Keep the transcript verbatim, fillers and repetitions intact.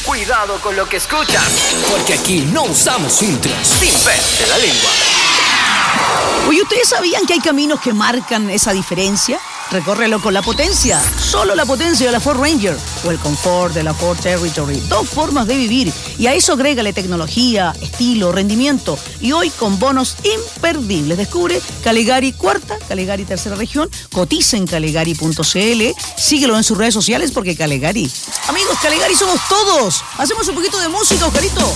Cuidado con lo que escuchas, porque aquí no usamos filtros. Sin pelos en la lengua. Oye, ¿ustedes sabían que hay caminos que marcan esa diferencia? Recórrelo con la potencia, solo la potencia de la Ford Ranger o el confort de la Ford Territory. Dos formas de vivir y a eso agrégale tecnología, estilo, rendimiento y hoy con bonos imperdibles. Descubre Calegari Cuarta, Calegari Tercera Región, cotiza en calegari punto cl, síguelo en sus redes sociales porque Calegari, amigos, Calegari somos todos. Hacemos un poquito de música, Oscarito.